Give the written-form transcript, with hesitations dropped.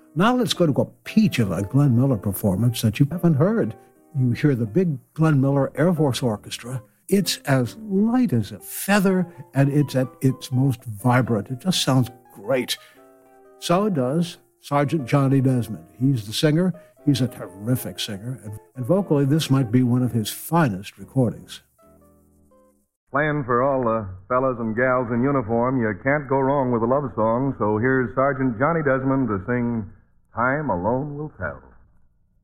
Now let's go to a peach of a Glenn Miller performance that you haven't heard. You hear the big Glenn Miller Air Force Orchestra. It's as light as a feather, and it's at its most vibrant. It just sounds great. So does Sergeant Johnny Desmond. He's the singer. He's a terrific singer, and vocally this might be one of his finest recordings. Playing for all the fellas and gals in uniform, you can't go wrong with a love song, so here's Sergeant Johnny Desmond to sing Time Alone Will Tell.